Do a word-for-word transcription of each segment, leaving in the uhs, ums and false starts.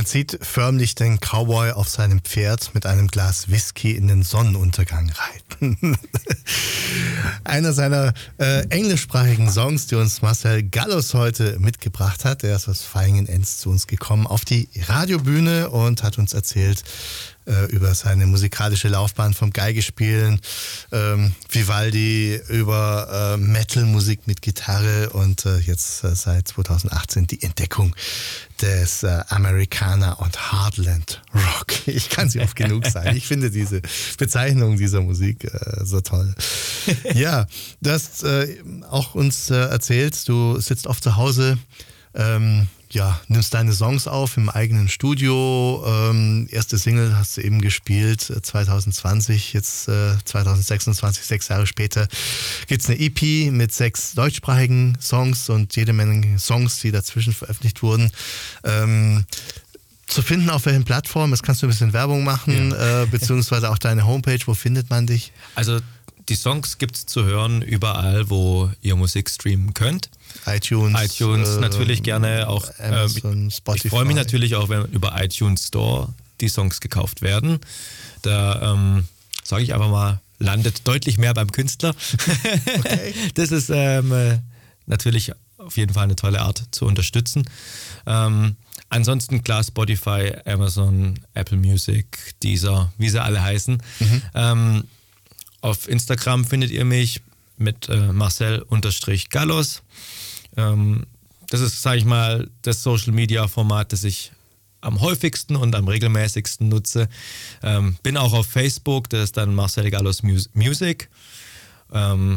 Man sieht förmlich den Cowboy auf seinem Pferd mit einem Glas Whisky in den Sonnenuntergang reiten. Einer seiner äh, englischsprachigen Songs, die uns Marcel Gallus heute mitgebracht hat. Er ist aus Vaihingen-Enz zu uns gekommen auf die Radiobühne und hat uns erzählt äh, über seine musikalische Laufbahn vom Geigespielen, ähm, Vivaldi, über äh, Metal-Musik mit Gitarre und äh, jetzt äh, seit zweitausendachtzehn die Entdeckung des äh, Americana und Heartland Rock. Ich kann sie oft genug sagen. Ich finde diese Bezeichnung dieser Musik äh, so toll. Ja, du hast äh, auch uns äh, erzählt, du sitzt oft zu Hause, ähm, ja, nimmst deine Songs auf im eigenen Studio. Ähm, erste Single hast du eben gespielt, äh, zwanzig zwanzig, jetzt äh, zwanzig sechsundzwanzig, sechs Jahre später, gibt's eine E P mit sechs deutschsprachigen Songs und jede Menge Songs, die dazwischen veröffentlicht wurden. Ähm, zu finden auf welchen Plattformen? Jetzt kannst du ein bisschen Werbung machen, ja. äh, beziehungsweise auch deine Homepage. Wo findet man dich? Also die Songs gibt es zu hören überall, wo ihr Musik streamen könnt. iTunes. iTunes äh, natürlich gerne auch. Amazon, äh, Spotify. Ich freue mich natürlich auch, wenn über iTunes Store die Songs gekauft werden. Da ähm, sage ich einfach mal, landet deutlich mehr beim Künstler. Okay. Das ist ähm, natürlich auf jeden Fall eine tolle Art zu unterstützen. Ähm, ansonsten klar Spotify, Amazon, Apple Music, Deezer, wie sie alle heißen. Mhm. Ähm, Auf Instagram findet ihr mich mit äh, Marcel-Gallos. Ähm, das ist, sage ich mal, das Social-Media-Format, das ich am häufigsten und am regelmäßigsten nutze. Ähm, bin auch auf Facebook, das ist dann Marcel Gallos Music. Ähm,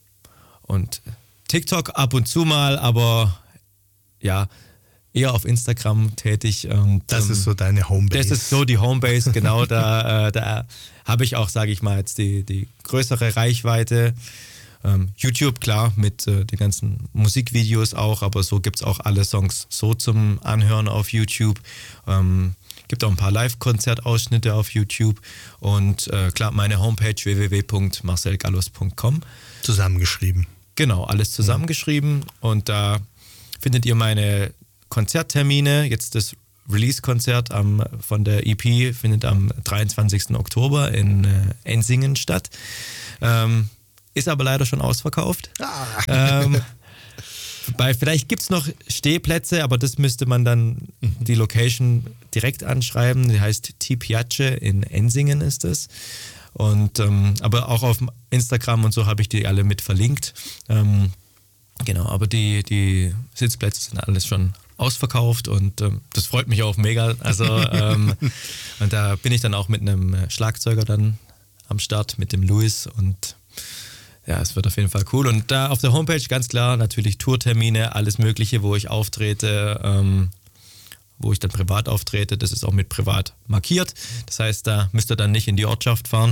und TikTok ab und zu mal, aber ja, eher auf Instagram tätig. Und, das ähm, ist so deine Homebase. Das ist so die Homebase, genau. Da, äh, da habe ich auch, sage ich mal, jetzt die, die größere Reichweite. Ähm, YouTube, klar, mit äh, den ganzen Musikvideos auch, aber so gibt es auch alle Songs so zum Anhören auf YouTube. Ähm, gibt auch ein paar Live-Konzertausschnitte auf YouTube. Und äh, klar, meine Homepage w w w punkt marcel gallos punkt com. Zusammengeschrieben. Genau, alles zusammengeschrieben. Mhm. Und da findet ihr meine Konzerttermine. Jetzt das Release-Konzert am, von der E P findet am dreiundzwanzigsten Oktober in äh, Ensingen statt. Ähm, ist aber leider schon ausverkauft. Ah. Ähm, bei, vielleicht gibt es noch Stehplätze, aber das müsste man dann mhm. die Location direkt anschreiben. Die heißt Ti Piace in Ensingen ist es. Und ähm, aber auch auf Instagram und so habe ich die alle mit verlinkt. Ähm, genau, aber die, die Sitzplätze sind alles schon ausverkauft und ähm, das freut mich auch mega. Also ähm, und da bin ich dann auch mit einem Schlagzeuger dann am Start, mit dem Luis und ja, es wird auf jeden Fall cool. Und da auf der Homepage ganz klar natürlich Tourtermine, alles Mögliche, wo ich auftrete, ähm, wo ich dann privat auftrete. Das ist auch mit privat markiert. Das heißt, da müsst ihr dann nicht in die Ortschaft fahren.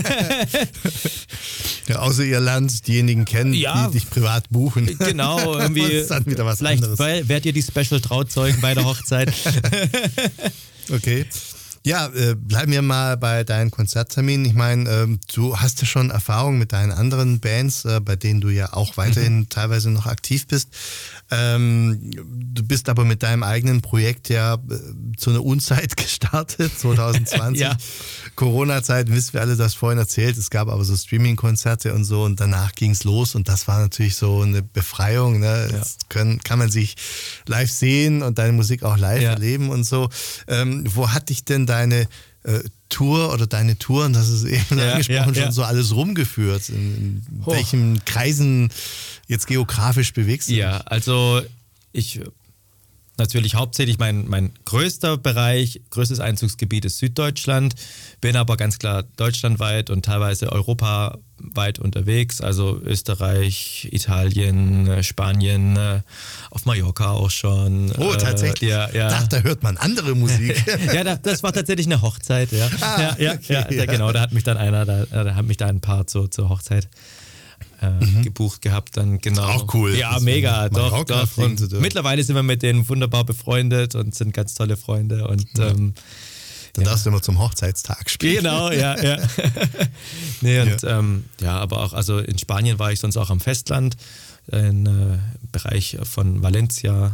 Ja, außer ihr lernt diejenigen kennen, ja, die dich privat buchen. Genau, irgendwie. Das ist dann wieder was vielleicht anderes. Werdet ihr die Special-Trauzeugen bei der Hochzeit. Okay. Ja, äh, bleiben wir mal bei deinen Konzertterminen. Ich meine, ähm, du hast ja schon Erfahrung mit deinen anderen Bands, äh, bei denen du ja auch weiterhin mhm. teilweise noch aktiv bist. Ähm, du bist aber mit deinem eigenen Projekt ja äh, zu einer Unzeit gestartet, zwanzig zwanzig. Ja. Corona-Zeit, wissen wir alle, das vorhin erzählt. Es gab aber so Streaming-Konzerte und so und danach ging es los und das war natürlich so eine Befreiung. Ne? Ja. Jetzt können, kann man sich live sehen und deine Musik auch live ja. erleben und so. Ähm, wo hat dich denn deine äh, Tour oder deine Touren, das ist eben ja, angesprochen, ja, ja. schon so alles rumgeführt? In, in oh. welchen Kreisen jetzt geografisch bewegst du dich? Ja, also ich natürlich hauptsächlich mein, mein größter Bereich, größtes Einzugsgebiet ist Süddeutschland, bin aber ganz klar deutschlandweit und teilweise europaweit unterwegs, also Österreich, Italien, Spanien, auf Mallorca auch schon. Oh, tatsächlich? Äh, ja, ja. Ich dachte, da hört man andere Musik. Ja, das war tatsächlich eine Hochzeit, ja. Ah, ja, ja, okay, ja, ja, genau, da hat mich dann einer, da, da hat mich da ein Paar zur, zur Hochzeit Äh, mhm. gebucht gehabt, dann genau. Auch cool. Ja, das mega, doch, doch. Und mittlerweile sind wir mit denen wunderbar befreundet und sind ganz tolle Freunde und ja. ähm, dann ja. darfst du immer zum Hochzeitstag spielen. Genau, ja, ja. Nee, und ja. Ähm, ja, aber auch, also in Spanien war ich sonst auch am Festland, im äh, Bereich von Valencia,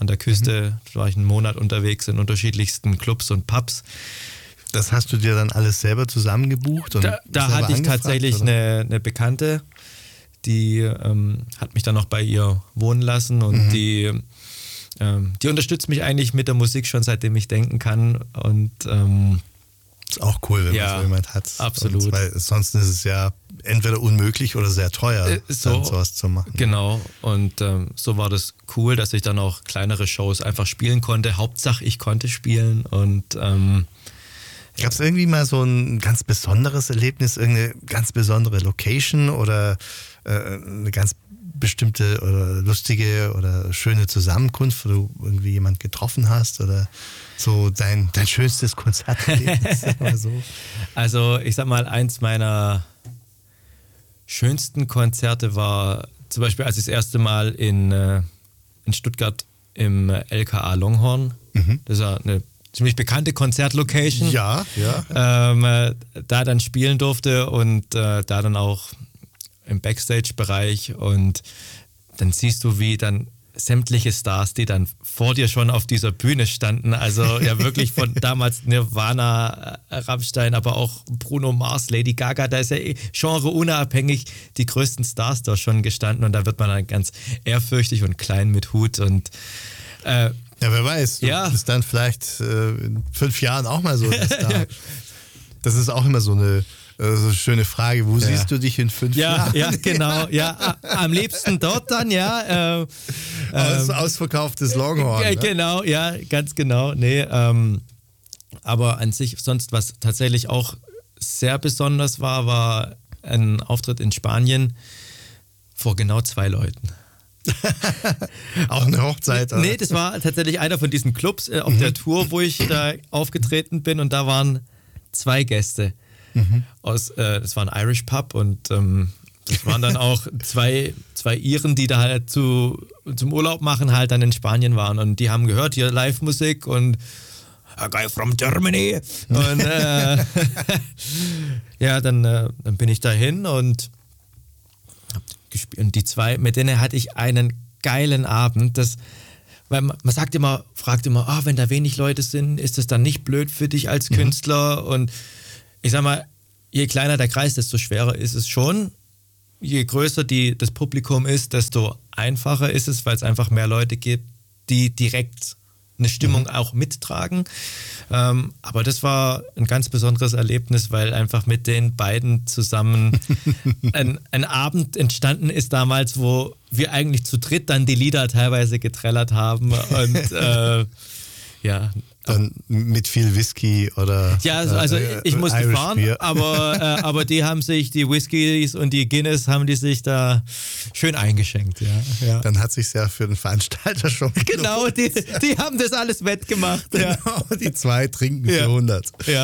an der Küste. Da war ich einen Monat unterwegs in unterschiedlichsten Clubs und Pubs. Das hast du dir dann alles selber zusammengebucht? Und da da selber hatte ich angefragt, tatsächlich eine, eine Bekannte, die ähm, hat mich dann noch bei ihr wohnen lassen und mhm. die, ähm, die unterstützt mich eigentlich mit der Musik schon seitdem ich denken kann. Und ähm, ist auch cool, wenn ja, man so jemand hat. Absolut. Und, weil sonst ist es ja entweder unmöglich oder sehr teuer, äh, so, dann sowas zu machen. Genau. Und ähm, so war das cool, dass ich dann auch kleinere Shows einfach spielen konnte. Hauptsache ich konnte spielen und ähm, gab es irgendwie mal so ein ganz besonderes Erlebnis, irgendeine ganz besondere Location oder äh, eine ganz bestimmte oder lustige oder schöne Zusammenkunft, wo du irgendwie jemand getroffen hast oder so dein, dein schönstes Konzerterlebnis? so? Also ich sag mal, eins meiner schönsten Konzerte war zum Beispiel, als ich das erste Mal in, äh, in Stuttgart im L K A Longhorn, mhm. das ist ja eine ziemlich bekannte Konzertlocation, ja, ja. Ähm, äh, da dann spielen durfte und äh, da dann auch im Backstage-Bereich und dann siehst du, wie dann sämtliche Stars, die dann vor dir schon auf dieser Bühne standen, also ja wirklich von damals Nirvana, äh, Rammstein, aber auch Bruno Mars, Lady Gaga, da ist ja eh genreunabhängig die größten Stars da schon gestanden und da wird man dann ganz ehrfürchtig und klein mit Hut und äh, ja, wer weiß, du ja. bist dann vielleicht äh, in fünf Jahren auch mal so ein Star. Das ist auch immer so eine, äh, so eine schöne Frage. Wo ja. siehst du dich in fünf ja, Jahren? Ja, genau. Ja, am liebsten dort dann, ja. Äh, Aus, ähm, ausverkauftes Longhorn. Äh, ne? Genau, ja, ganz genau. Nee, ähm, aber an sich sonst, was tatsächlich auch sehr besonders war, war ein Auftritt in Spanien vor genau zwei Leuten. Auch eine Hochzeit? Oder? Nee, das war tatsächlich einer von diesen Clubs äh, auf mhm. der Tour, wo ich da aufgetreten bin und da waren zwei Gäste. Mhm. Aus, äh, das war ein Irish Pub und ähm, das waren dann auch zwei, zwei Iren, die da halt zu, zum Urlaub machen halt dann in Spanien waren und die haben gehört, hier Live-Musik und a guy from Germany und äh, ja, dann, äh, dann bin ich dahin und gespielt. Und die zwei, mit denen hatte ich einen geilen Abend. Das, weil man, man sagt immer, fragt immer, oh, wenn da wenig Leute sind, ist das dann nicht blöd für dich als Künstler? Mhm. Und ich sag mal, je kleiner der Kreis, desto schwerer ist es schon. Je größer die, das Publikum ist, desto einfacher ist es, weil es einfach mehr Leute gibt, die direkt eine Stimmung auch mittragen. Ähm, aber das war ein ganz besonderes Erlebnis, weil einfach mit den beiden zusammen ein, ein Abend entstanden ist damals, wo wir eigentlich zu dritt dann die Lieder teilweise getrellert haben und äh, ja. Dann mit viel Whisky oder ja, also äh, ich musste Irish fahren, Beer. aber, äh, aber die haben sich, die Whiskys und die Guinness haben die sich da schön eingeschenkt. Ja, ja. Dann hat sich ja für den Veranstalter schon genau, die, die haben das alles wettgemacht. Genau, ja. die zwei trinken ja. für hundert. Ja.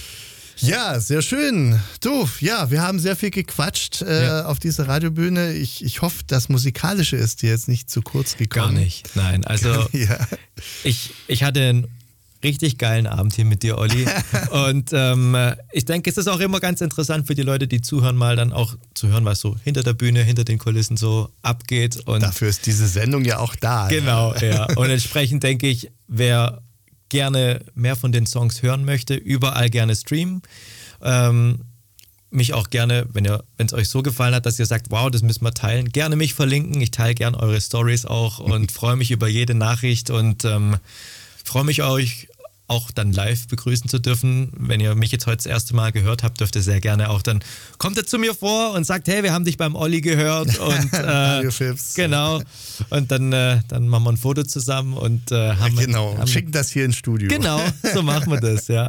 Ja, sehr schön. Du, ja, wir haben sehr viel gequatscht äh, ja. auf dieser Radiobühne. Ich, ich hoffe, das Musikalische ist dir jetzt nicht zu kurz gekommen. Gar nicht, nein. Also ja. ich, ich hatte einen richtig geilen Abend hier mit dir, Olli. Und ähm, ich denke, es ist auch immer ganz interessant für die Leute, die zuhören, mal dann auch zu hören, was so hinter der Bühne, hinter den Kulissen so abgeht. Und dafür ist diese Sendung ja auch da. Genau, ja. ja. Und entsprechend denke ich, wer gerne mehr von den Songs hören möchte, überall gerne streamen. Ähm, mich auch gerne, wenn ihr, wenn es euch so gefallen hat, dass ihr sagt, wow, das müssen wir teilen, gerne mich verlinken. Ich teile gerne eure Stories auch und freue mich über jede Nachricht und ähm, freue mich, euch auch dann live begrüßen zu dürfen. Wenn ihr mich jetzt heute das erste Mal gehört habt, dürft ihr sehr gerne auch dann, kommt ihr zu mir vor und sagt, hey, wir haben dich beim Olli gehört und äh, genau. Und dann, äh, dann machen wir ein Foto zusammen und äh, haben, ja, genau. haben schicken das hier ins Studio. Genau, so machen wir das, ja.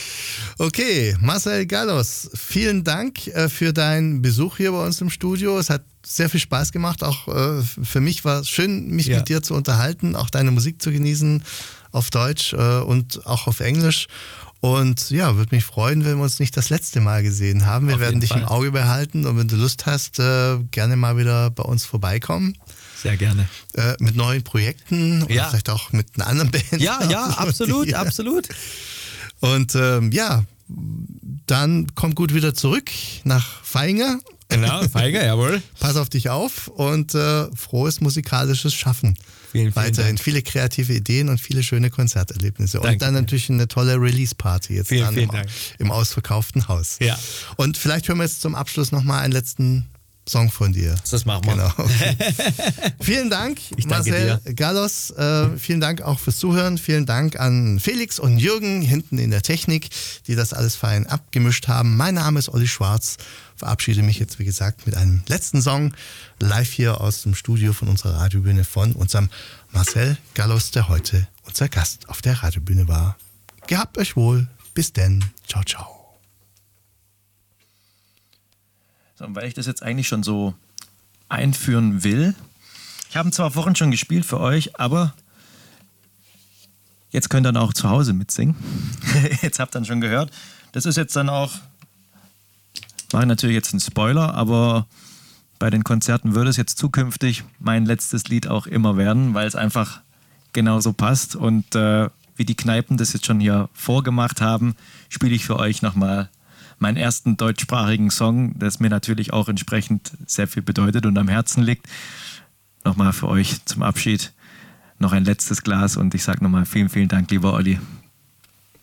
Okay, Marcel Gallos, vielen Dank äh, für deinen Besuch hier bei uns im Studio. Es hat sehr viel Spaß gemacht. Auch äh, für mich war es schön, mich ja. mit dir zu unterhalten, auch deine Musik zu genießen auf Deutsch äh, und auch auf Englisch. Und ja, würde mich freuen, wenn wir uns nicht das letzte Mal gesehen haben. Wir auf werden dich Fall. im Auge behalten und wenn du Lust hast, äh, gerne mal wieder bei uns vorbeikommen. Sehr gerne. Äh, mit neuen Projekten oder ja. vielleicht auch mit einer anderen Band. Ja, ja, absolut, ja. absolut. Und ähm, ja, dann komm gut wieder zurück nach Feinger. Genau, Feinger, jawohl. Pass auf dich auf und äh, frohes musikalisches Schaffen. Vielen, vielen weiterhin Dank. viele kreative Ideen und viele schöne Konzerterlebnisse. Danke und dann dir. natürlich eine tolle Release-Party jetzt Vielen, dann vielen im, Dank. im ausverkauften Haus. Ja. Und vielleicht hören wir jetzt zum Abschluss nochmal einen letzten Song von dir. Das machen wir. Genau. Vielen Dank, Ich danke Marcel dir. Gallos. Äh, vielen Dank auch fürs Zuhören. Vielen Dank an Felix und Jürgen hinten in der Technik, die das alles fein abgemischt haben. Mein Name ist Olli Schwarz. Verabschiede mich jetzt, wie gesagt, mit einem letzten Song live hier aus dem Studio von unserer Radiobühne von unserem Marcel Gallos, der heute unser Gast auf der Radiobühne war. Gehabt euch wohl. Bis denn. Ciao, ciao. So, und weil ich das jetzt eigentlich schon so einführen will, ich habe zwar vorhin schon gespielt für euch, aber jetzt könnt ihr dann auch zu Hause mitsingen. Jetzt habt ihr dann schon gehört. Das ist jetzt dann auch, mache natürlich jetzt einen Spoiler, aber bei den Konzerten würde es jetzt zukünftig mein letztes Lied auch immer werden, weil es einfach genauso passt. Und äh, wie die Kneipen das jetzt schon hier vorgemacht haben, spiele ich für euch nochmal meinen ersten deutschsprachigen Song, das mir natürlich auch entsprechend sehr viel bedeutet und am Herzen liegt. Nochmal für euch zum Abschied noch ein letztes Glas und ich sage nochmal vielen, vielen Dank, lieber Olli.